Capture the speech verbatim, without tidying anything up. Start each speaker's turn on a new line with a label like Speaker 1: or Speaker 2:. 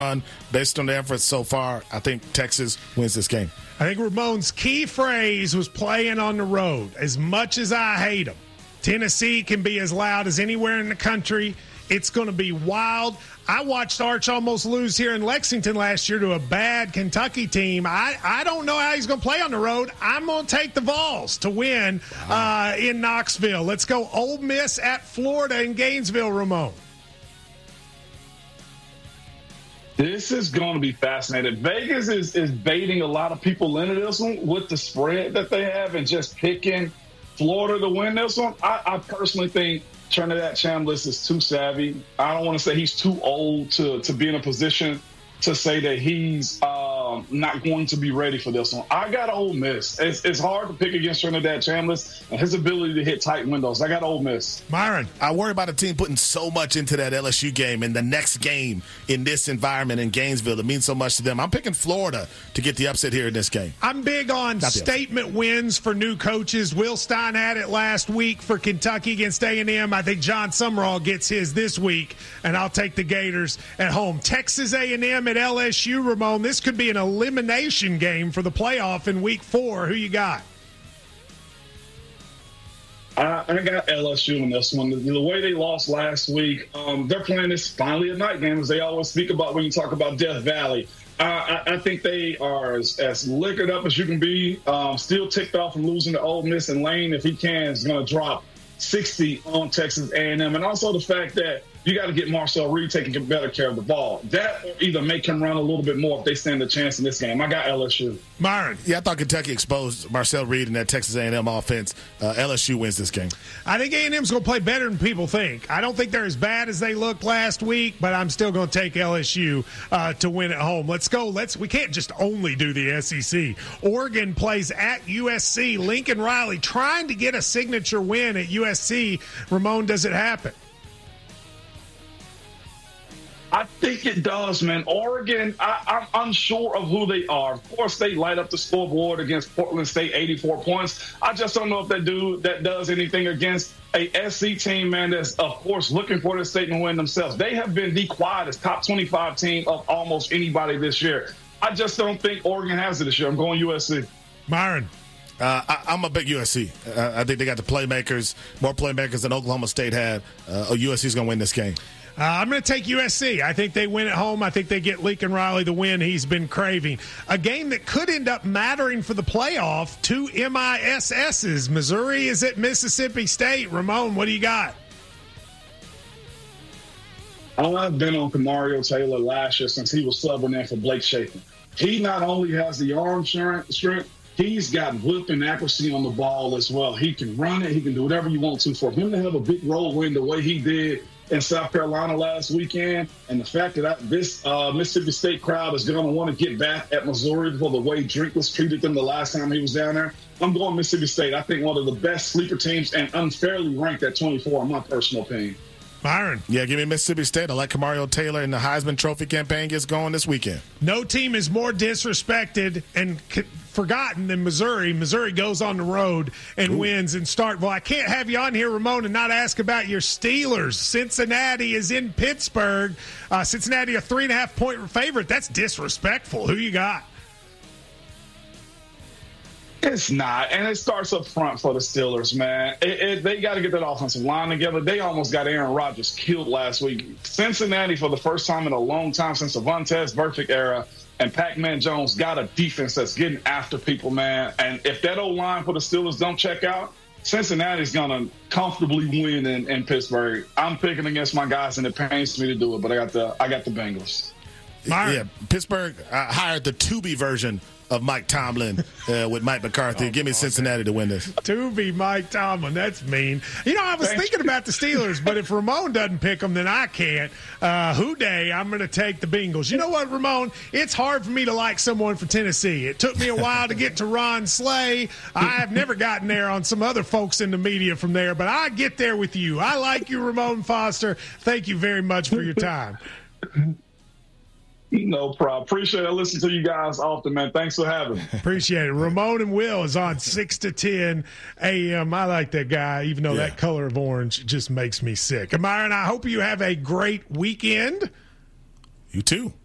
Speaker 1: Based on the efforts so far, I think Texas wins this game.
Speaker 2: I think Ramon's key phrase was playing on the road. As much as I hate them, Tennessee can be as loud as anywhere in the country. It's going to be wild. I watched Arch almost lose here in Lexington last year to a bad Kentucky team. I, I don't know how he's going to play on the road. I'm going to take the Vols to win wow. uh, in Knoxville. Let's go Ole Miss at Florida in Gainesville, Ramon.
Speaker 3: This is going to be fascinating. Vegas is, is baiting a lot of people into this one with the spread that they have and just picking Florida to win this one. I, I personally think Trinidad Chambliss is too savvy. I don't want to say he's too old to, to be in a position to say that he's um, not going to be ready for this one. I got Ole Miss. It's, it's hard to pick against Trinidad Chambliss and his ability to hit tight windows. I got Ole Miss.
Speaker 2: Myron.
Speaker 1: I worry about a team putting so much into that L S U game and the next game in this environment in Gainesville. It means so much to them. I'm picking Florida to get the upset here in this game.
Speaker 2: I'm big on statement wins for new coaches. Will Stein had it last week for Kentucky against A and M. I think John Summerall gets his this week, and I'll take the Gators at home. Texas A and M at L S U, Ramon. This could be an elimination game for the playoff in week four. Who you got?
Speaker 3: I, I got L S U in this one. The, the way they lost last week, um, they're playing this finally a night game, as they always speak about when you talk about Death Valley. Uh, I, I think they are as, as liquored up as you can be. Um, still ticked off from losing to Ole Miss, and Lane, if he can, is going to drop sixty on Texas A and M. And also the fact that you got to get Marcel Reed taking better care of the ball. That will either make him run a little bit more if they stand a chance in this game. I got L S U.
Speaker 2: Myron.
Speaker 1: Yeah, I thought Kentucky exposed Marcel Reed in that Texas A and M offense. Uh, L S U wins this game.
Speaker 2: I think A and M's going to play better than people think. I don't think they're as bad as they looked last week, but I'm still going to take L S U uh, to win at home. Let's go. Let's. We can't just only do the S E C. Oregon plays at U S C. Lincoln Riley trying to get a signature win at U S C. Ramon, does it happen?
Speaker 3: I think it does, man. Oregon, I, I'm unsure of who they are. Of course, they light up the scoreboard against Portland State, eighty-four points. I just don't know if that dude that does anything against a S C team, man, that's, of course, looking for their statement win themselves. They have been the quietest top twenty-five team of almost anybody this year. I just don't think Oregon has it this year. I'm going U S C.
Speaker 2: Myron.
Speaker 1: Uh, I, I'm a big U S C. Uh, I think they got the playmakers, more playmakers than Oklahoma State had. Uh, U S C's going to win this game.
Speaker 2: Uh, I'm going to take U S C. I think they win at home. I think they get Lincoln Riley the win he's been craving. A game that could end up mattering for the playoff, two M I S S's. Missouri is at Mississippi State. Ramon, what do you got?
Speaker 3: I've been on Kamario Taylor last year since he was subbing in for Blake Shapen. He not only has the arm strength, he's got whipping accuracy on the ball as well. He can run it. He can do whatever you want to. For him to have a big role win the way he did in South Carolina last weekend, and the fact that I, this uh, Mississippi State crowd is going to want to get back at Missouri for the way Drinkwitz treated them the last time he was down there, I'm going Mississippi State. I think one of the best sleeper teams and unfairly ranked at twenty-four, in my personal opinion.
Speaker 2: Byron.
Speaker 1: Yeah, give me Mississippi State. I like Kamario Taylor, and the Heisman Trophy campaign gets going this weekend.
Speaker 2: No team is more disrespected and c- forgotten than Missouri. Missouri goes on the road and Ooh. wins in Starkville. I can't have you on here, Ramon, and not ask about your Steelers. Cincinnati is in Pittsburgh. Uh, Cincinnati a three and a half point favorite. That's disrespectful. Who you got?
Speaker 3: It's not, and it starts up front for the Steelers, man. It, it, they got to get that offensive line together. They almost got Aaron Rodgers killed last week. Cincinnati, for the first time in a long time since the Vontaze Burfict era, and Pac-Man Jones got a defense that's getting after people, man. And if that O-line for the Steelers don't check out, Cincinnati's going to comfortably win in, in Pittsburgh. I'm picking against my guys, and it pains me to do it, but I got the I got the Bengals.
Speaker 1: Yeah, Pittsburgh uh, hired the Tubi version of Mike Tomlin uh, with Mike McCarthy. oh, Give me Cincinnati to win this.
Speaker 2: Tubi Mike Tomlin, that's mean. You know, I was Thanks. thinking about the Steelers, but if Ramon doesn't pick them, then I can't. Uh, who day, I'm going to take the Bengals. You know what, Ramon? It's hard for me to like someone for Tennessee. It took me a while to get to Ron Slay. I have never gotten there on some other folks in the media from there, but I get there with you. I like you, Ramon Foster. Thank you very much for your time.
Speaker 3: No problem. Appreciate it. I listen to you guys often, man. Thanks for having me.
Speaker 2: Appreciate it. Ramon and Will is on six to ten a.m. I like that guy, even though yeah. that color of orange just makes me sick. And Myron, I hope you have a great weekend.
Speaker 1: You too.